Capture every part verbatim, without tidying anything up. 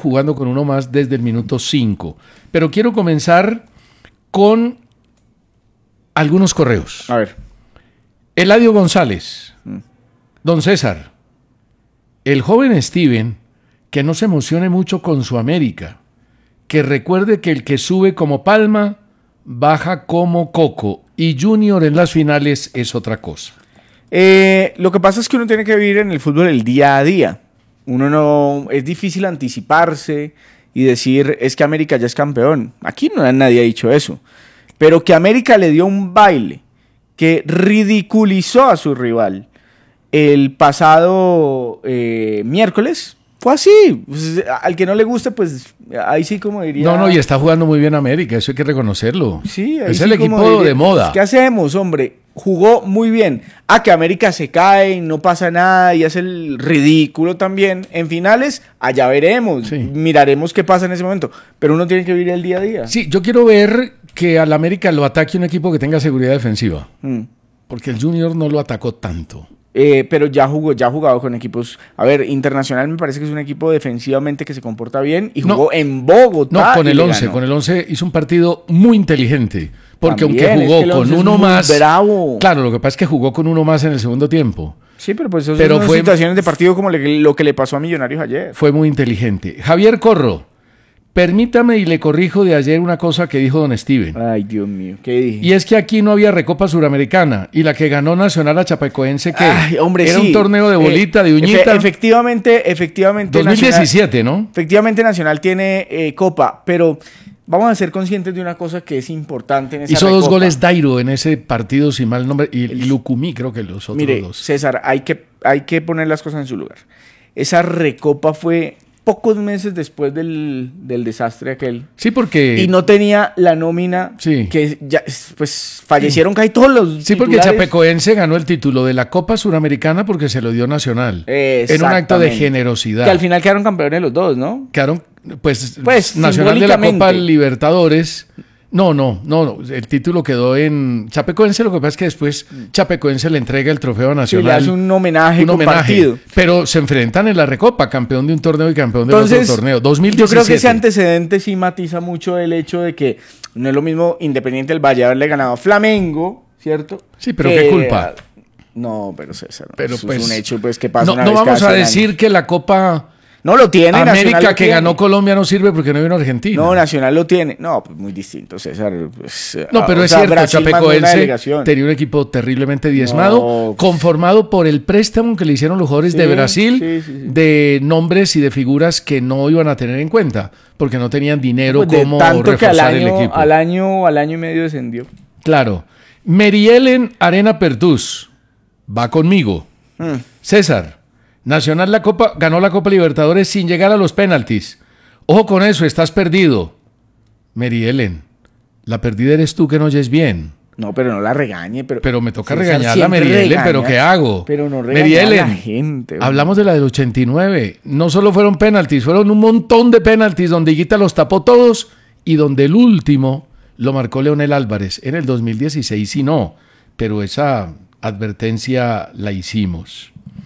jugando con uno más desde el minuto cinco. Pero quiero comenzar con algunos correos. A ver. Eladio González. Mm. Don César. El joven Steven, que no se emocione mucho con su América. Que recuerde que el que sube como palma, baja como coco. Y Junior en las finales es otra cosa. Eh, lo que pasa es que uno tiene que vivir en el fútbol el día a día. Uno no... Es difícil anticiparse y decir, es que América ya es campeón. Aquí no nadie ha dicho eso. Pero que América le dio un baile, que ridiculizó a su rival el pasado eh, miércoles, fue así. Pues, al que no le guste, pues ahí sí como diría... No, no, y está jugando muy bien América, eso hay que reconocerlo. Sí, ahí es sí el equipo diría, de moda. Pues, ¿qué hacemos, hombre? Jugó muy bien. Ah, que América se cae, no pasa nada y hace el ridículo también. En finales, allá veremos. Sí. Miraremos qué pasa en ese momento. Pero uno tiene que vivir el día a día. Sí, yo quiero ver que al América lo ataque un equipo que tenga seguridad defensiva. Mm. Porque el Junior no lo atacó tanto. Eh, pero ya jugó, ya ha jugado con equipos. A ver, Internacional me parece que es un equipo defensivamente que se comporta bien y jugó no, en Bogotá. No, con el once, con el once hizo un partido muy inteligente. Porque También, aunque jugó es que con uno más. Bravo. Claro, lo que pasa es que jugó con uno más en el segundo tiempo. Sí, pero pues eso pero son fue, situaciones de partido como le, lo que le pasó a Millonarios ayer. Fue muy inteligente. Javier Corro. Permítame y le corrijo de ayer una cosa que dijo don Steven. Ay, Dios mío, ¿qué dije? Y es que aquí no había Recopa Suramericana y la que ganó Nacional a Chapecoense, ¿qué? Ay, hombre, era sí. un torneo de bolita, eh, de uñita. Efe, efectivamente, efectivamente. dos mil diecisiete, Nacional, ¿no? Efectivamente, Nacional tiene eh, Copa, pero vamos a ser conscientes de una cosa que es importante en esa Hizo recopa. dos goles Dairo en ese partido, sin mal nombre, y, y Lucumí creo que los otros Mire, dos. César, hay que, hay que poner las cosas en su lugar. Esa recopa fue pocos meses después del, del desastre aquel. Sí, porque... Y no tenía la nómina sí. que ya, pues fallecieron sí. casi todos los Sí, porque Chapecoense ganó el título de la Copa Suramericana porque se lo dio Nacional. En un acto de generosidad. Que al final quedaron campeones los dos, ¿no? Quedaron, pues, pues Nacional de la Copa Libertadores... No, no, no, no, el título quedó en Chapecoense, lo que pasa es que después Chapecoense le entrega el trofeo nacional. Sí, le hace un homenaje un compartido. Homenaje, pero se enfrentan en la Recopa, campeón de un torneo y campeón de Entonces, otro torneo. dos mil diecisiete. Yo creo que ese antecedente sí matiza mucho el hecho de que no es lo mismo Independiente del Valle haberle ganado a Flamengo, ¿cierto? Sí, pero ¿qué culpa? No, pero César, no, pero eso pues, es un hecho pues que pasa no, una no vez vamos cada a decir años. Que la Copa... No lo tiene. América lo que tiene. ganó Colombia no sirve porque no vino Argentina. No, Nacional lo tiene. No, pues muy distinto, César. Pues, no, pero es sea, cierto, Brasil Chapecoense tenía un equipo terriblemente diezmado, no, conformado por el préstamo que le hicieron los jugadores sí, de Brasil, sí, sí, sí. de nombres y de figuras que no iban a tener en cuenta, porque no tenían dinero pues como tanto reforzar que al año, el equipo. Al año, al año y medio descendió. Claro. Merielen Arena Perdús va conmigo. Hmm. César. Nacional la Copa, ganó la Copa Libertadores sin llegar a los penaltis. Ojo con eso, estás perdido. Mary Ellen, la perdida eres tú que no oyes bien. No, pero no la regañe. Pero, pero me toca regañarla, Mary Ellen, pero ¿qué hago? Pero no regañe a la gente. Hombre. Hablamos de la del ochenta y nueve. No solo fueron penaltis, fueron un montón de penaltis donde Higuita los tapó todos y donde el último lo marcó Leonel Álvarez. En el dos mil dieciséis sí no, pero esa advertencia la hicimos.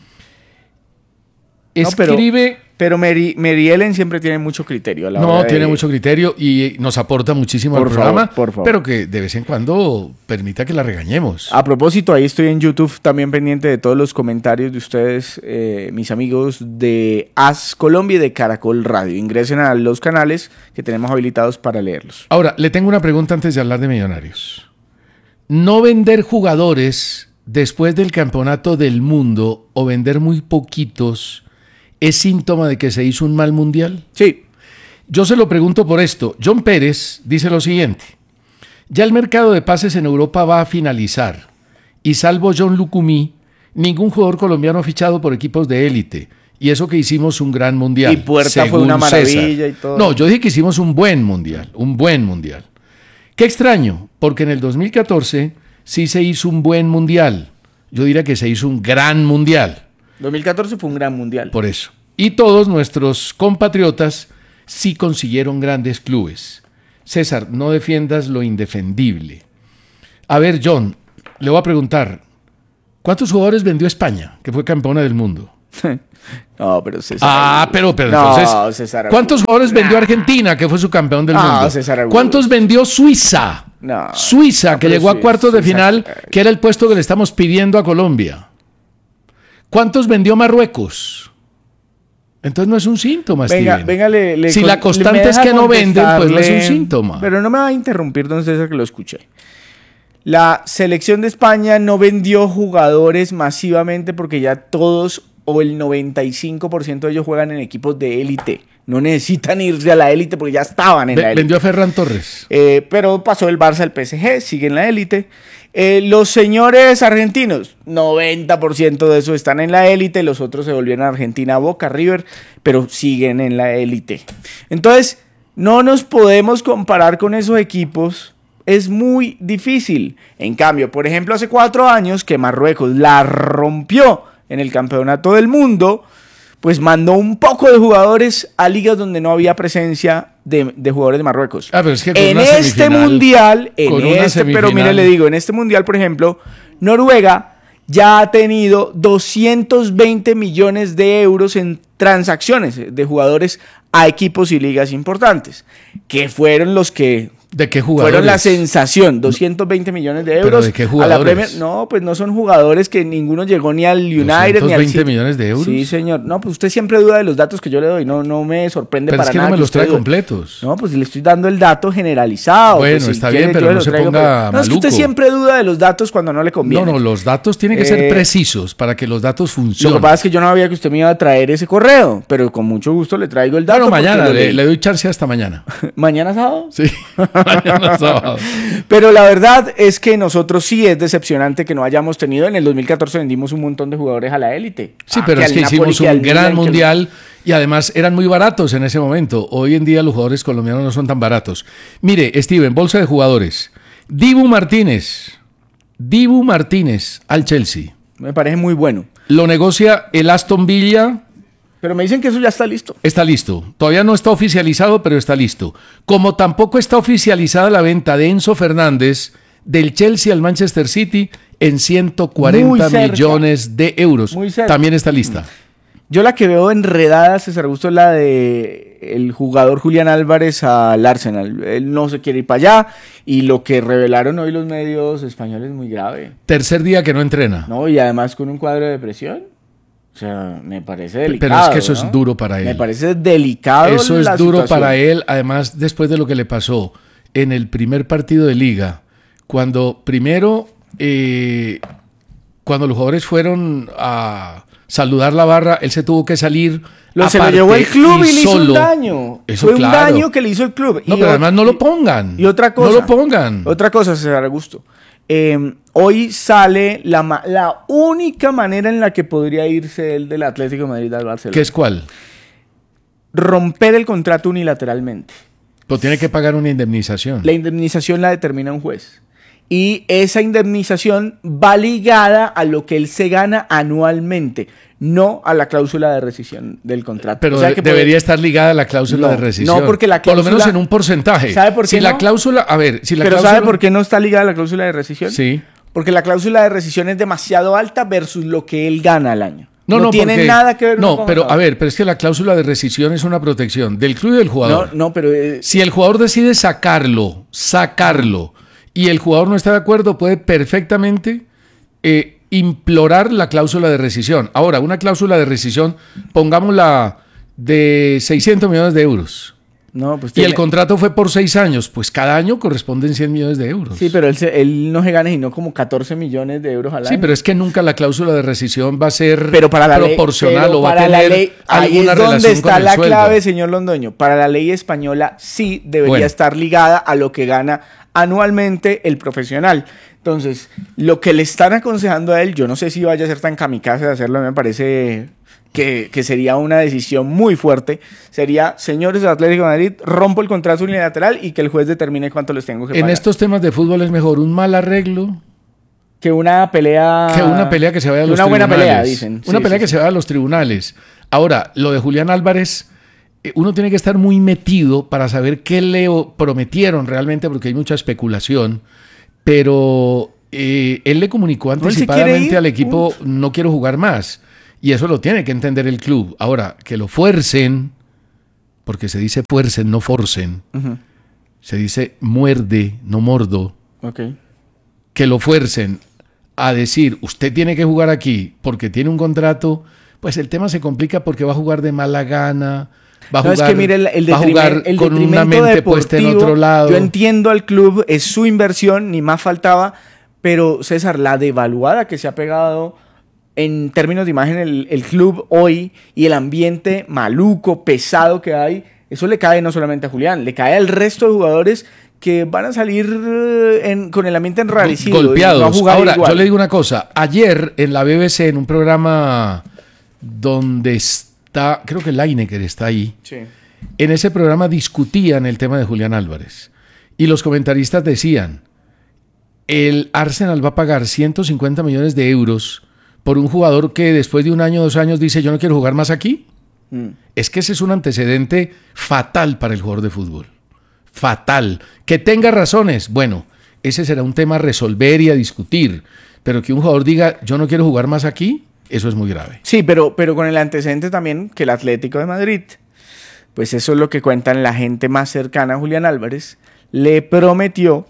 Escribe... No, pero pero Mary, Mary Ellen siempre tiene mucho criterio. A la no, hora de... tiene mucho criterio y nos aporta muchísimo por al favor, programa, por favor. Pero que de vez en cuando permita que la regañemos. A propósito, ahí estoy en YouTube también pendiente de todos los comentarios de ustedes, eh, mis amigos de As Colombia y de Caracol Radio. Ingresen a los canales que tenemos habilitados para leerlos. Ahora, le tengo una pregunta antes de hablar de Millonarios. No vender jugadores después del campeonato del mundo o vender muy poquitos... ¿Es síntoma de que se hizo un mal mundial? Sí. Yo se lo pregunto por esto. John Pérez dice lo siguiente. Ya el mercado de pases en Europa va a finalizar. Y salvo John Lucumí, ningún jugador colombiano ha fichado por equipos de élite. Y eso que hicimos un gran mundial. Y Puerta fue una maravilla César. Y todo. No, yo dije que hicimos un buen mundial. Un buen mundial. Qué extraño, porque en el dos mil catorce sí se hizo un buen mundial. Yo diría que se hizo un gran mundial. dos mil catorce fue un gran mundial. Por eso. Y todos nuestros compatriotas sí consiguieron grandes clubes. César, no defiendas lo indefendible. A ver, John, le voy a preguntar, ¿cuántos jugadores vendió España, que fue campeona del mundo? No, pero César Ah, Aguirre. pero, pero No, entonces, César ¿cuántos Aguirre. jugadores vendió Argentina, que fue su campeón del No, mundo? César Aguirre. ¿Cuántos vendió Suiza? No, Suiza, no, que pero llegó a Suiza- cuartos de Suiza- final, que era el puesto que le estamos pidiendo a Colombia. ¿Cuántos vendió Marruecos? Entonces no es un síntoma, Venga, Steven. venga, le, le Si con- la le- constante me es deja que no venden, pues no es un contestarle, síntoma. Pero no me va a interrumpir, don César, que lo escuché. La selección de España no vendió jugadores masivamente porque ya todos o el noventa y cinco por ciento de ellos juegan en equipos de élite. No necesitan irse a la élite porque ya estaban en Ve- la élite. vendió a Ferran Torres. Eh, pero pasó el Barça al P S G, sigue en la élite. Eh, los señores argentinos, noventa por ciento de esos están en la élite, los otros se volvieron a Argentina, Boca, River, pero siguen en la élite. Entonces, no nos podemos comparar con esos equipos, es muy difícil. En cambio, por ejemplo, hace cuatro años que Marruecos la rompió en el campeonato del mundo, pues mandó un poco de jugadores a ligas donde no había presencia de, de jugadores de Marruecos. Ah, pero es que con en una este semifinal- mundial, en con una este, pero semifinal- mire, le digo, en este mundial, por ejemplo, Noruega ya ha tenido doscientos veinte millones de euros en transacciones de jugadores a equipos y ligas importantes, que fueron los que ¿De qué jugadores? fueron la sensación, doscientos veinte millones de ¿Pero euros de qué a la jugadores? Premier. No, pues no son jugadores que ninguno llegó ni al United ni al ¿doscientos veinte City. millones de euros? Sí, señor. No, pues usted siempre duda de los datos que yo le doy. No, no me sorprende Pero para es que nada. no me que los usted trae dude. completos. No, pues le estoy dando el dato generalizado. Bueno, Pues, si está quiere, bien, pero yo no lo se traigo, ponga pero- No, es que usted maluco. siempre duda de los datos cuando no le conviene. No, no, los datos tienen que ser Eh, precisos para que los datos Lo funcionen. que pasa es que yo no sabía que usted me iba a traer ese correo, pero con mucho gusto le traigo el dato. Bueno, porque mañana, lo le, leí. le doy chance hasta mañana. ¿Mañana sábado? Sí, mañana sábado. Pero la verdad es que nosotros sí es decepcionante que no hayamos tenido. En el dos mil catorce vendimos un montón de jugadores a la élite. Sí, Ah, pero es al que Napoli, hicimos que al un gran Milan, que- mundial y además eran muy baratos en ese momento. Hoy en día los jugadores colombianos no son tan baratos. Mire, Steven, bolsa de jugadores. Dibu Martínez. Dibu Martínez al Chelsea. Me parece muy bueno. Lo negocia el Aston Villa. Pero me dicen que eso ya está listo. Está listo. Todavía no está oficializado, pero está listo. Como tampoco está oficializada la venta de Enzo Fernández del Chelsea al Manchester City en ciento cuarenta Muy cerca. millones de euros. Muy cerca. También está lista. Yo la que veo enredada, César Augusto, es la de el jugador Julián Álvarez al Arsenal. Él no se quiere ir para allá y lo que revelaron hoy los medios españoles es muy grave. Tercer día que no entrena. ¿No? Y además con un cuadro de depresión. O sea, me parece delicado. Pero es que eso ¿no? es duro para él. Me parece delicado. Eso es la duro situación. para él, además después de lo que le pasó en el primer partido de liga, cuando primero, eh, cuando los jugadores fueron a saludar la barra, él se tuvo que salir. Lo, se lo aparte llevó el club y, le hizo solo. un daño. Eso, Fue un claro. daño que le hizo el club. No, Y pero ot- además no lo pongan. Y otra cosa. No lo pongan. Otra cosa, César Augusto. Eh, hoy sale la, ma- la única manera en la que podría irse él del Atlético de Madrid al Barcelona. ¿Qué es cuál? Romper el contrato unilateralmente. Pues tiene que pagar una indemnización. La indemnización la determina un juez. Y esa indemnización va ligada a lo que él se gana anualmente, no a la cláusula de rescisión del contrato. Pero O sea de- que debería puede- estar ligada a la cláusula No, de rescisión. no, porque la Por lo menos cláusula- en un porcentaje. ¿Sabe por qué Si la no? cláusula, a ver, si la Pero cláusula... ¿sabe por qué no está ligada a la cláusula de rescisión? Sí. Porque la cláusula de rescisión es demasiado alta versus lo que él gana al año. No, no, tiene porque- nada que ver uno No, con pero otro. a ver, pero es que la cláusula de rescisión es una protección del club y del No, jugador. no, pero eh, Si el jugador decide sacarlo, sacarlo, y el jugador no está de acuerdo, puede perfectamente eh, implorar la cláusula de rescisión. Ahora, una cláusula de rescisión, pongámosla de seiscientos millones de euros. no, pues Y tiene- el contrato fue por seis años, pues cada año corresponden cien millones de euros. Sí, pero él, se- él no se gana sino como catorce millones de euros al año. Sí, pero es que nunca la cláusula de rescisión va a ser Pero para la ley, proporcional pero o va a para la tener ley, ahí alguna es donde relación está con el la sueldo. clave, señor Londoño. Para la ley española sí debería Bueno. estar ligada a lo que gana anualmente el profesional. Entonces, lo que le están aconsejando a él, yo no sé si vaya a ser tan kamikaze de hacerlo, me parece que, que sería una decisión muy fuerte. Sería, señores de Atlético de Madrid, rompo el contrato unilateral y que el juez determine cuánto les tengo que En pagar. estos temas de fútbol es mejor un mal arreglo Que una pelea... que una pelea que se vaya a que los una buena tribunales. pelea, dicen. Una Sí, pelea sí, que sí. se vaya a los tribunales. Ahora, lo de Julián Álvarez, eh, uno tiene que estar muy metido para saber qué le o- prometieron realmente, porque hay mucha especulación, pero eh, él le comunicó él se quiere anticipadamente ir. al equipo, no quiero jugar más. Y eso lo tiene que entender el club. Ahora, que lo fuercen, porque se dice fuercen, no forcen. Uh-huh. Se dice muerde, no mordo. Okay. Que lo fuercen a decir, usted tiene que jugar aquí porque tiene un contrato, pues el tema se complica porque va a jugar de mala gana, va a no, jugar, es que mire, el, el va a jugar el con una mente puesta en otro lado. Yo entiendo al club, es su inversión, ni más faltaba, pero César, la devaluada que se ha pegado en términos de imagen el, el club hoy y el ambiente maluco, pesado que hay, eso le cae no solamente a Julián, le cae al resto de jugadores que van a salir en, con el ambiente enrarecido. Golpeados. No a jugar Ahora, igual. Yo le digo una cosa. Ayer en la B B C, en un programa donde está, creo que Lineker está ahí, sí. En ese programa discutían el tema de Julián Álvarez. Y los comentaristas decían, el Arsenal va a pagar ciento cincuenta millones de euros por un jugador que después de un año o dos años dice, yo no quiero jugar más aquí. Mm. Es que ese es un antecedente fatal para el jugador de fútbol. Fatal. Que tenga razones, bueno, ese será un tema a resolver y a discutir, pero que un jugador diga, yo no quiero jugar más aquí, eso es muy grave. Sí, pero, pero con el antecedente también que el Atlético de Madrid, pues eso es lo que cuentan la gente más cercana a Julián Álvarez, le prometió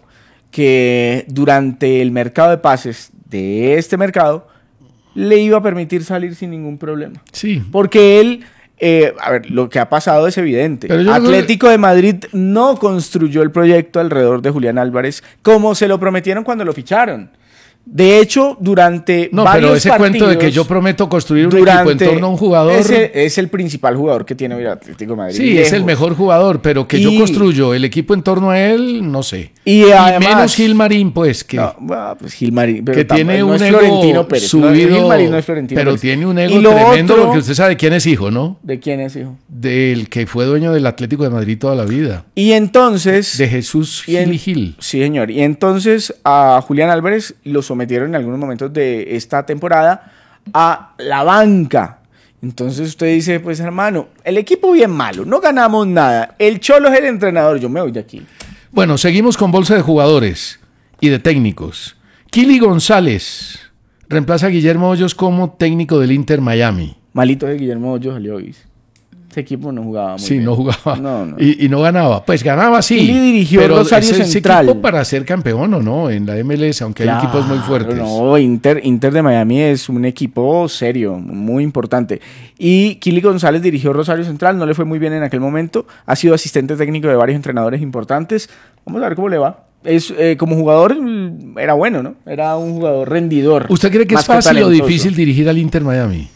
que durante el mercado de pases de este mercado, le iba a permitir salir sin ningún problema. Sí. Porque él... Eh, a ver, lo que ha pasado es evidente. Atlético de Madrid no construyó el proyecto alrededor de Julián Álvarez como se lo prometieron cuando lo ficharon. De hecho, durante no, varios pero ese partidos, cuento de que yo prometo construir un equipo en torno a un jugador... Ese es el principal jugador que tiene el Atlético de Madrid. Sí, lejos. Es el mejor jugador, pero que y, yo construyo el equipo en torno a él, no sé. Y, además, y menos Gilmarín, pues, que... No, bueno, pues Gilmarín... Que tiene no un es ego Florentino Pérez, subido, no, Gilmarín no es Florentino pero Pérez. Tiene un ego tremendo otro, porque usted sabe quién es hijo, ¿no? ¿De quién es hijo? Del que fue dueño del Atlético de Madrid toda la vida. Y entonces... De Jesús Gil en, y Gil. Sí, señor. Y entonces a Julián Álvarez lo sometieron en algunos momentos de esta temporada a la banca. Entonces usted dice, pues hermano, el equipo bien malo, no ganamos nada, el Cholo es el entrenador, yo me voy de aquí. Bueno, seguimos con bolsa de jugadores y de técnicos. Kili González reemplaza a Guillermo Hoyos como técnico del Inter Miami. Malito de Guillermo Hoyos salió hoy. Ese equipo no jugaba muy sí, bien. no jugaba. No, no. Y, y no ganaba. Pues ganaba sí. Y dirigió pero Rosario ese, Central. Ese equipo para ser campeón o no en la M L S, aunque claro, hay equipos muy fuertes. No, Inter, Inter de Miami es un equipo serio, muy importante. Y Kili González dirigió Rosario Central, no le fue muy bien en aquel momento. Ha sido asistente técnico de varios entrenadores importantes. Vamos a ver cómo le va. Es, eh, como jugador era bueno, ¿no? Era un jugador rendidor. ¿Usted cree que es fácil o difícil dirigir al Inter Miami?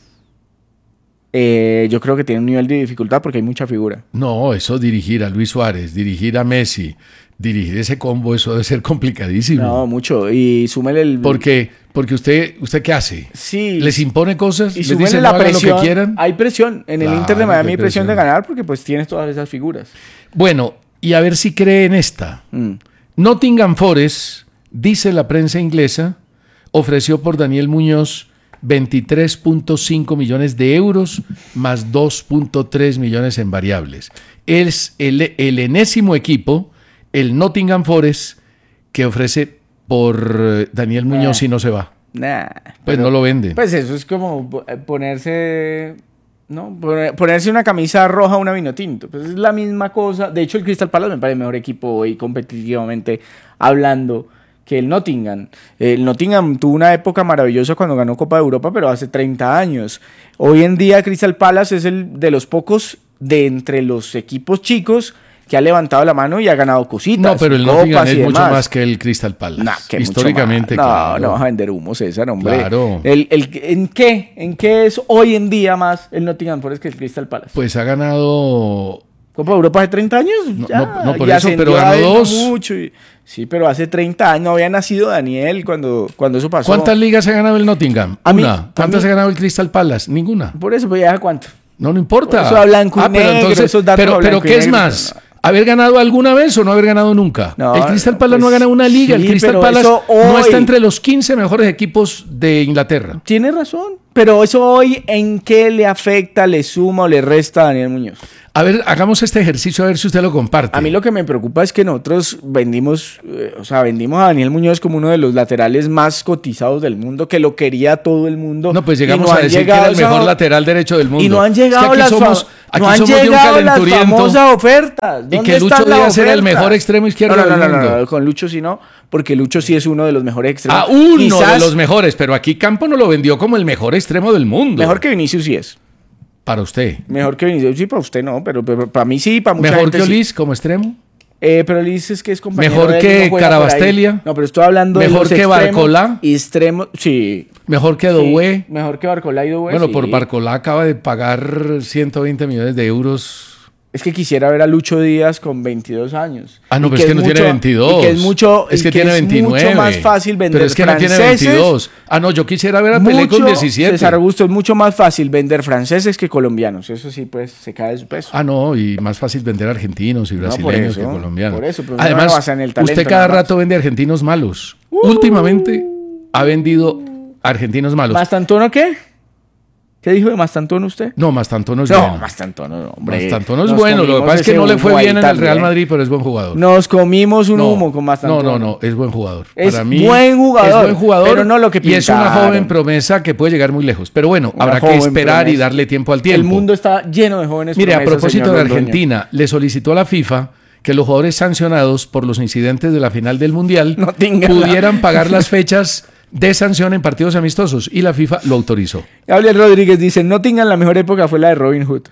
Eh, yo creo que tiene un nivel de dificultad porque hay mucha figura. No, eso dirigir a Luis Suárez, dirigir a Messi, dirigir ese combo, eso debe ser complicadísimo. No, mucho. Y súmele el... Porque, porque usted, ¿usted qué hace? Sí. ¿Les impone cosas? Y ¿Les dice la no presión, hagan lo que quieran? Hay presión. En claro, el Inter de Miami hay presión, presión de ganar porque pues tienes todas esas figuras. Bueno, y a ver si cree en esta. Mm. Nottingham Forest, dice la prensa inglesa, ofreció por Daniel Muñoz veintitrés punto cinco millones de euros más dos punto tres millones en variables. Es el, el enésimo equipo, el Nottingham Forest, que ofrece por Daniel Muñoz nah, si no se va. Nah, pues pero, no lo vende. Pues eso es como ponerse... ¿no? Ponerse una camisa roja a una vino tinto. Pues es la misma cosa. De hecho, el Crystal Palace me parece mejor equipo hoy competitivamente hablando que el Nottingham. El Nottingham tuvo una época maravillosa cuando ganó Copa de Europa, pero hace treinta años. Hoy en día Crystal Palace es el de los pocos de entre los equipos chicos que ha levantado la mano y ha ganado cositas. No, pero el Nottingham es mucho más que el Crystal Palace. Nah, que históricamente, no, claro. No, vas a vender humo, César, hombre. Claro. El, el, ¿en, qué? ¿En qué es hoy en día más el Nottingham Forest que el Crystal Palace? Pues ha ganado... ¿Copa de Europa hace treinta años? No, ya, no, no por eso, pero ganó dos. Mucho y, sí, pero hace treinta años no había nacido Daniel cuando, cuando eso pasó. ¿Cuántas ligas ha ganado el Nottingham? A Una. Mí, ¿Cuántas mí, ha ganado el Crystal Palace? Ninguna. Por eso, pues ya cuánto. No, no importa. Por eso a blanco y ah, negro, pero entonces, esos datos pero, a pero blanco ¿qué y es negro, más? No. ¿Haber ganado alguna vez o no haber ganado nunca? No, el Crystal Palace pues, no ha ganado una liga. Sí, el Crystal Palace hoy, no está entre los quince mejores equipos de Inglaterra. Tiene razón. Pero eso hoy, ¿en qué le afecta, le suma o le resta a Daniel Muñoz? A ver, hagamos este ejercicio a ver si usted lo comparte. A mí lo que me preocupa es que nosotros vendimos, eh, o sea, vendimos a Daniel Muñoz como uno de los laterales más cotizados del mundo, que lo quería todo el mundo. No, pues llegamos no a decir que era el mejor lateral derecho del mundo. Y no han llegado es que las, somos, aquí no han somos llegado de un las famosas ofertas. Y que Lucho Díaz era el mejor extremo izquierdo no, no, no, del no, mundo. No, no, con Lucho sí no, porque Lucho sí es uno de los mejores extremos. Ah, uno Quizás de los mejores, pero aquí Campo no lo vendió como el mejor extremo del mundo. Mejor que Vinicius sí es. Para usted. Mejor que Vinicius, sí, para usted no, pero, pero para mí sí, para mucha Mejor gente que sí. Olis como extremo. Eh, pero Olis es que es compañero Mejor de él, que no juega Carabastelia. por ahí. No, pero estoy hablando Mejor de los que extremos, Barcolá. Extremos, sí. Mejor que sí. Doué. Mejor que Barcolá y Doué, Bueno, sí. por Barcolá acaba de pagar ciento veinte millones de euros. Es que quisiera ver a Lucho Díaz con veintidós años. Ah, no, Y pero es que no mucho, tiene veintidós. Y que es mucho, es que y tiene es veintinueve. mucho más fácil vender Pero es que no tiene franceses. veintidós. Ah, no, yo quisiera ver a Pelé Mucho, con diecisiete. César Augusto, es mucho más fácil vender franceses que colombianos. Eso sí, pues, se cae de su peso. Ah, no, y más fácil vender argentinos y No, por brasileños eso, que colombianos. por eso, pero no Además, me basa en el talento, usted cada nada más. rato vende argentinos malos. Últimamente ha vendido argentinos malos. ¿Mastantuono qué? ¿Qué dijo de Mastantuono usted? No, Mastantuono es No, bueno. Mastantuono, no, hombre. Mastantuono es Nos bueno. Lo que comimos pasa es que ese no le fue humo ahí bien en el Real también. Madrid, pero es buen jugador. Nos comimos un No, humo con Mastantuono. No, no, no, es buen jugador. Es Para mí buen jugador, es buen jugador, pero no lo que y es una pintaron. joven promesa que puede llegar muy lejos. Pero bueno, Una habrá que joven esperar y promesa. darle tiempo al tiempo. El mundo está lleno de jóvenes Mire, a promesas, propósito señor de Londoño. Argentina, le solicitó a la FIFA que los jugadores sancionados por los incidentes de la final del Mundial No tengan pudieran la- pagar las fechas de sanción en partidos amistosos y la FIFA lo autorizó. Gabriel Rodríguez dice, Nottingham la mejor época fue la de Robin Hood.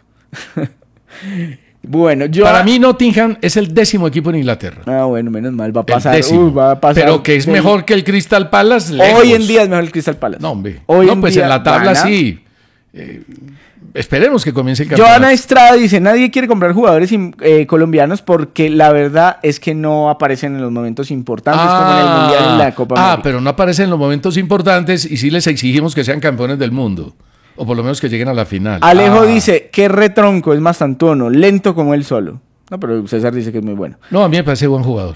Bueno, yo... Para mí Nottingham es el décimo equipo en Inglaterra. Ah, bueno, menos mal, va a El pasar. décimo. uh, va a pasar Pero que es del- mejor que el Crystal Palace, lejos. Hoy en día es mejor el Crystal Palace. No, hombre. Hoy no, en pues día en la tabla gana. sí. Eh, esperemos que comience el campeonato. Joana Estrada dice, nadie quiere comprar jugadores eh, colombianos porque la verdad es que no aparecen en los momentos importantes como en el Mundial y la Copa Ah, América. pero no aparecen en los momentos importantes y sí les exigimos que sean campeones del mundo. O por lo menos que lleguen a la final. Alejo Ah. dice, qué retronco, es Mastantuono, lento como él solo. No, pero César dice que es muy bueno. No, a mí me parece buen jugador.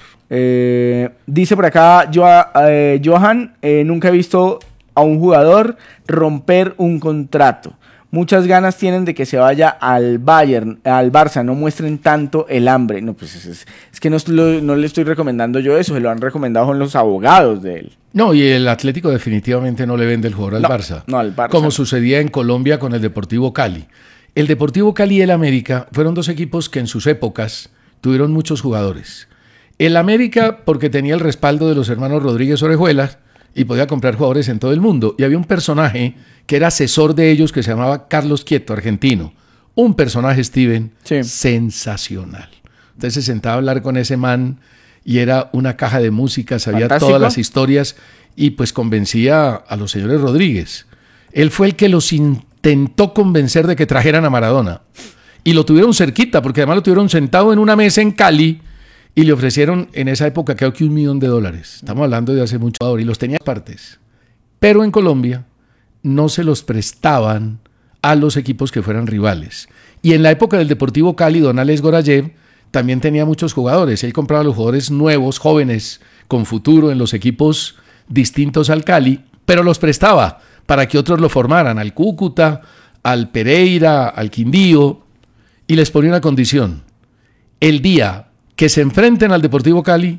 Eh, dice por acá Joa- eh, Johan, eh, nunca he visto a un jugador romper un contrato. Muchas ganas tienen de que se vaya al Bayern, al Barça, no muestren tanto el hambre. No, pues es, es- es que no, es lo- no le estoy recomendando yo eso, se lo han recomendado con los abogados de él. No, y el Atlético definitivamente no le vende el jugador al No, Barça. no, al Barça Como no. sucedía en Colombia con el Deportivo Cali. El Deportivo Cali y el América fueron dos equipos que en sus épocas tuvieron muchos jugadores. El América porque tenía el respaldo de los hermanos Rodríguez Orejuela y podía comprar jugadores en todo el mundo. Y había un personaje que era asesor de ellos que se llamaba Carlos Quieto, argentino. Un personaje, Steven, Sí. sensacional. Entonces se sentaba a hablar con ese man y era una caja de música, sabía Fantástico. todas las historias y pues convencía a los señores Rodríguez. Él fue el que los intentó convencer de que trajeran a Maradona. Y lo tuvieron cerquita, porque además lo tuvieron sentado en una mesa en Cali y le ofrecieron en esa época creo que un millón de dólares. Estamos hablando de hace mucho ahora y los tenía partes. Pero en Colombia no se los prestaban a los equipos que fueran rivales. Y en la época del Deportivo Cali, don Alex Gorayev también tenía muchos jugadores. Él compraba los jugadores nuevos, jóvenes, con futuro en los equipos distintos al Cali, pero los prestaba para que otros lo formaran, al Cúcuta, al Pereira, al Quindío, y les ponía una condición. El día que se enfrenten al Deportivo Cali,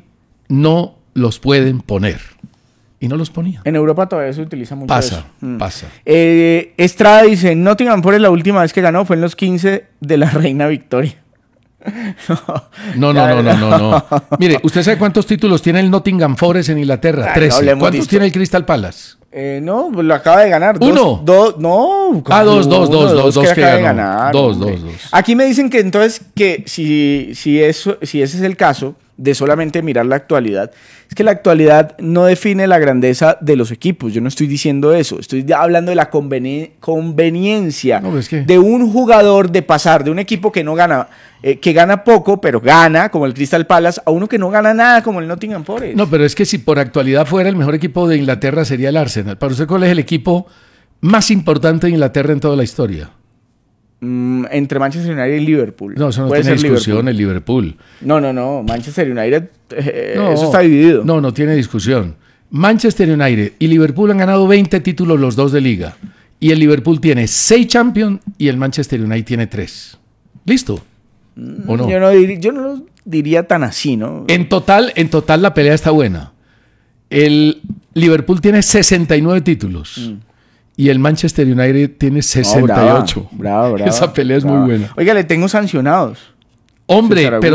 no los pueden poner. Y no los ponía. En Europa todavía se utiliza mucho Pasa, eso. Mm. pasa. Eh, Estrada dice, Nottingham Forest la última vez que ganó fue en los quince de la Reina Victoria. No, no, no, no, no, no. Mire, ¿usted sabe cuántos títulos tiene el Nottingham Forest en Inglaterra? Ay, no trece. hablemos ¿Cuántos de esto. tiene el Crystal Palace? Eh, no, pues lo acaba de ganar. Dos- Uno. Dos, no. Ah, dos, dos, uno, dos, dos, dos que acaba de ganó. ganar, Dos, hombre. dos, dos. Aquí me dicen que entonces que si, si, eso, si ese es el caso de solamente mirar la actualidad, es que la actualidad no define la grandeza de los equipos. Yo no estoy diciendo eso. Estoy hablando de la conveni- conveniencia No, pues, ¿qué? de un jugador de pasar de un equipo que no gana, eh, que gana poco, pero gana, como el Crystal Palace, a uno que no gana nada, como el Nottingham Forest. No, pero es que si por actualidad fuera el mejor equipo de Inglaterra sería el Arsenal. ¿Para usted cuál es el equipo más importante de Inglaterra en toda la historia? Mm, entre Manchester United y Liverpool. No, eso no Puede tiene ser discusión, Liverpool. el Liverpool. No, no, no. Manchester United, eh, No, eso está dividido. No, no tiene discusión. Manchester United y Liverpool han ganado veinte títulos los dos de liga. Y el Liverpool tiene seis Champions y el Manchester United tiene tres. Listo. ¿O no? Yo no, dir- yo no lo diría tan así, ¿no? En total, en total la pelea está buena. El Liverpool tiene sesenta y nueve títulos. Mm. Y el Manchester United tiene sesenta y ocho. No, brava, brava, brava, Esa pelea es brava. muy buena. Oiga, le tengo sancionados. Hombre, pero